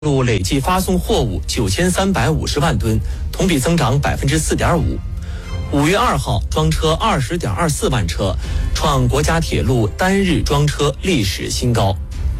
路累计发送货物9350万吨，同比增长4.5%。5月2号，装车20.24万车，创国家铁路单日装车历史新高。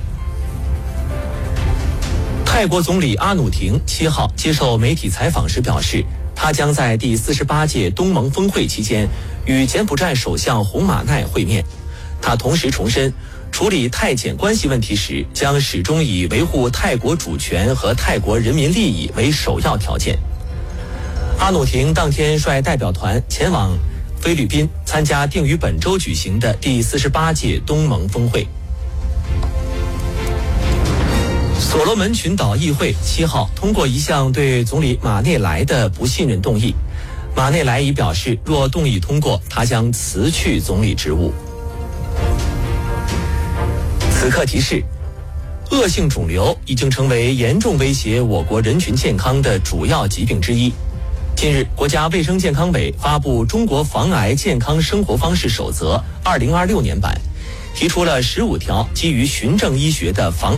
泰国总理阿努廷7号接受媒体采访时表示，他将在第48届东盟峰会期间与柬埔寨首相洪马奈会面。他同时重申，处理泰柬关系问题时，将始终以维护泰国主权和泰国人民利益为首要条件。阿努廷当天率代表团前往菲律宾，参加定于本周举行的第48届东盟峰会。所罗门群岛议会7号通过一项对总理马内莱的不信任动议。马内莱已表示，若动议通过，他将辞去总理职务。此刻提示，恶性肿瘤已经成为严重威胁我国人群健康的主要疾病之一。近日，国家卫生健康委发布《中国防癌健康生活方式守则2026年版》，提出了15条基于循证医学的防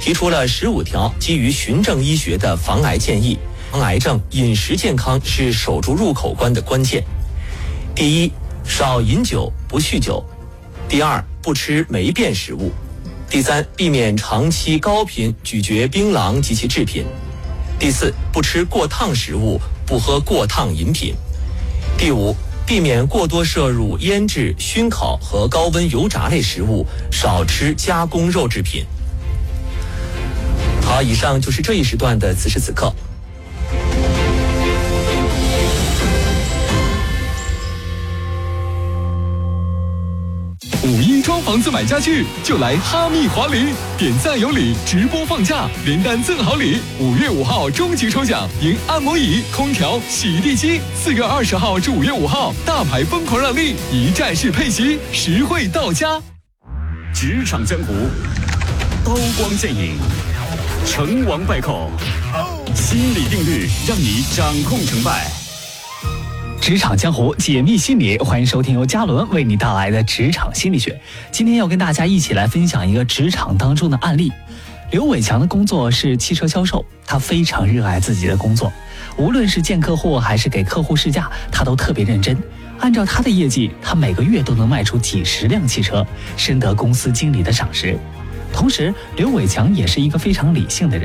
癌建议。防癌症饮食健康是守住入口关的关键。第一，少饮酒不酗酒；第二，不吃霉变食物；第三，避免长期高频咀嚼槟榔及其制品；第四，不吃过烫食物，不喝过烫饮品；第五，避免过多摄入腌制、熏烤和高温油炸类食物，少吃加工肉制品。好，以上就是这一时段的此时此刻。 5·1装房子买家具就来哈密华联，点赞有礼，直播放假，连单赠好礼。5月5号终极抽奖，赢按摩椅、空调、洗地机。4月20号至5月5号，大牌疯狂让利，一站式配席，实惠到家。 职场江湖，刀光剑影，成王败寇，心理定律让你掌控成败。 职场江湖，解密心理，欢迎收听由嘉伦为你带来的职场心理学。今天要跟大家一起来分享一个职场当中的案例。刘伟强的工作是汽车销售，他非常热爱自己的工作，无论是见客户还是给客户试驾，他都特别认真。按照他的业绩，他每个月都能卖出几十辆汽车，深得公司经理的赏识。同时，刘伟强也是一个非常理性的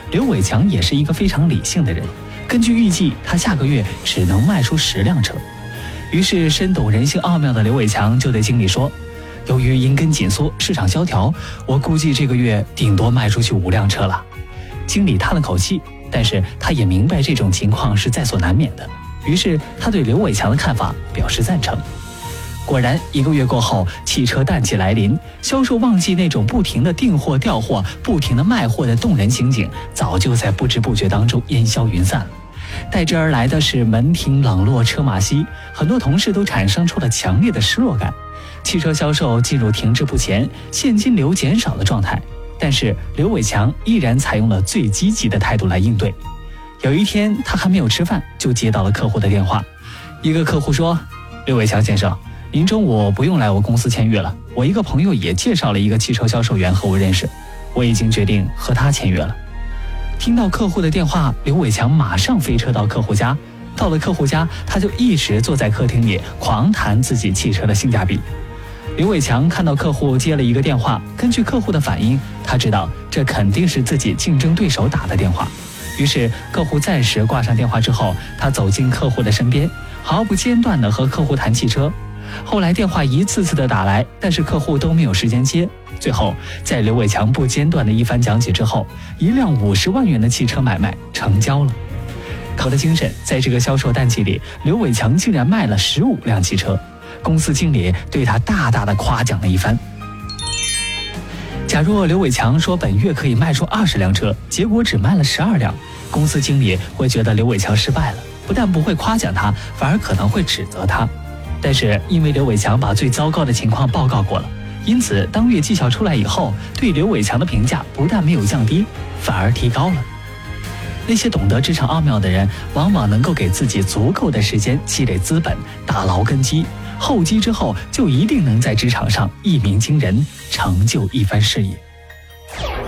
人。根据预计，他下个月只能卖出10辆车。于是深懂人性奥妙的刘伟强就对经理说，由于银根紧缩，市场萧条，我估计这个月顶多卖出去5辆车了。经理叹了口气，但是他也明白这种情况是在所难免的，于是他对刘伟强的看法表示赞成。果然1个月过后，汽车淡季来临，销售旺季那种不停的订货调货、不停的卖货的动人情景，早就在不知不觉当中烟消云散了。代之而来的是门庭冷落，车马稀，很多同事都产生出了强烈的失落感。汽车销售进入停滞不前、现金流减少的状态，但是刘伟强依然采用了最积极的态度来应对。有一天，他还没有吃饭，就接到了客户的电话。一个客户说，刘伟强先生，您中午不用来我公司签约了，我一个朋友也介绍了一个汽车销售员和我认识，我已经决定和他签约了。听到客户的电话，刘伟强马上飞车到客户家。到了客户家，他就一直坐在客厅里狂谈自己汽车的性价比。刘伟强看到客户接了一个电话，根据客户的反应，他知道这肯定是自己竞争对手打的电话。于是客户暂时挂上电话之后，他走进客户的身边，毫不间断地和客户谈汽车。后来电话一次次的打来，但是客户都没有时间接。最后在刘伟强不间断的一番讲解之后，1辆50万元的汽车买卖成交了。靠的精神，在这个销售淡季里，刘伟强竟然卖了15辆汽车，公司经理对他大大的夸奖了一番。假若刘伟强说本月可以卖出20辆车，结果只卖了12辆，公司经理会觉得刘伟强失败了，不但不会夸奖他，反而可能会指责他。但是因为刘伟强把最糟糕的情况报告过了，因此当月绩效出来以后，对刘伟强的评价不但没有降低，反而提高了。那些懂得职场奥妙的人，往往能够给自己足够的时间积累资本，打牢根基，厚积之后就一定能在职场上一鸣惊人，成就一番事业。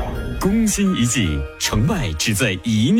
攻心一计，成败只在一念。